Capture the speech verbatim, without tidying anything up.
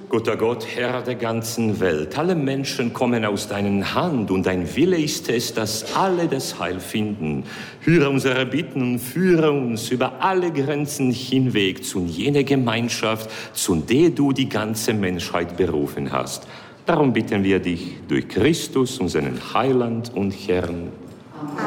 Guter Gott, Herr der ganzen Welt, alle Menschen kommen aus deiner Hand und dein Wille ist es, dass alle das Heil finden. Höre unsere Bitten und führe uns über alle Grenzen hinweg zu jener Gemeinschaft, zu der du die ganze Menschheit berufen hast. Darum bitten wir dich durch Christus, unseren Heiland und Herrn.